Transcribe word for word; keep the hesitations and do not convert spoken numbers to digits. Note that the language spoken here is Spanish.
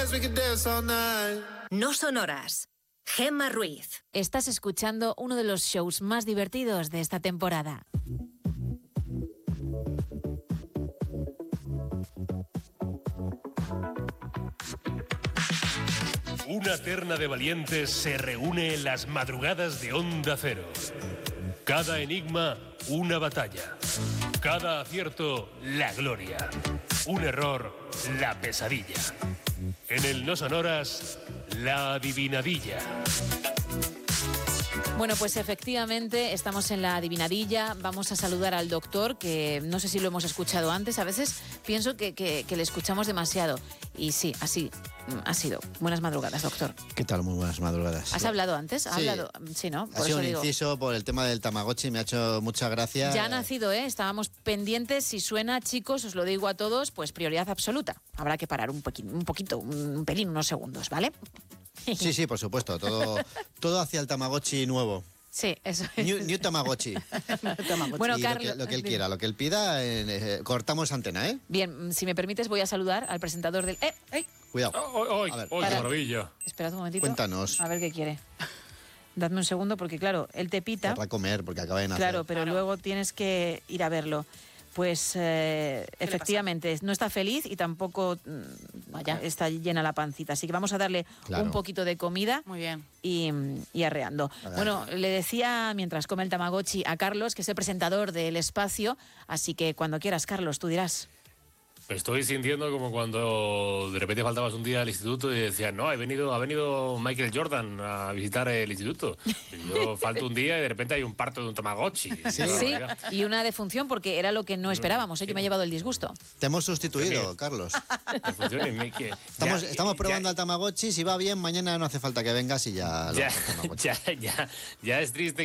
No sonoras. Gemma Ruiz. Estás escuchando uno de los shows más divertidos de esta temporada. Una terna de valientes se reúne en las madrugadas de Onda Cero. Cada enigma, una batalla. Cada acierto, la gloria. Un error, la pesadilla. En el No Sonoras, la adivinadilla. Bueno, pues efectivamente estamos en la adivinadilla. Vamos a saludar al doctor, que no sé si lo hemos escuchado antes. A veces pienso que, que, que le escuchamos demasiado. Y sí, así ha sido. Buenas madrugadas, doctor. ¿Qué tal? Muy buenas madrugadas. ¿Has hablado antes? ¿Ha Sí. hablado? Sí, ¿no? Por Ha sido eso un digo. inciso por el tema del Tamagotchi, me ha hecho mucha gracia. Ya ha nacido, ¿eh? Estábamos pendientes. Si suena, chicos, os lo digo a todos, pues prioridad absoluta. Habrá que parar un, poquito, un poquito, un pelín, unos segundos, ¿vale? Sí, sí, por supuesto. Todo, todo hacia el Tamagotchi nuevo. Sí, eso es. New, new Tamagotchi. Bueno, Y Carlos, lo que, lo que él quiera, lo que él pida, eh, eh, cortamos antena, ¿eh? Bien, si me permites, voy a saludar al presentador del... ¡Eh! ¡Eh! Cuidado. ¡Ay, A ver, qué para- maravilla! Esperad un momentito. Cuéntanos. A ver qué quiere. Dadme un segundo, porque claro, él te pita. Querrá comer, porque acaba de nacer. Claro, pero luego tienes que ir a verlo. Pues eh, efectivamente, no está feliz y tampoco mm, vaya, está llena la pancita. Así que vamos a darle Claro. un poquito de comida. Muy bien. Y, y arreando. A ver. Bueno, le decía mientras come el Tamagotchi a Carlos, que es el presentador del espacio, así que cuando quieras, Carlos, tú dirás. Me estoy sintiendo como cuando de repente faltabas un día al instituto y decías, no, ha venido, ha venido Michael Jordan a visitar el instituto. Y yo falto un día y de repente hay un parto de un Tamagotchi. Sí. Sí, y una defunción porque era lo que no esperábamos. ¿eh? Yo me he llevado el disgusto. Te hemos sustituido, También. Carlos. Que funcione, me- que- Estamos, ya- estamos ya- probando al Tamagotchi. Si va bien, mañana no hace falta que vengas y ya... lo Ya, hacemos, Tamagotchi. ya, ya, ya es triste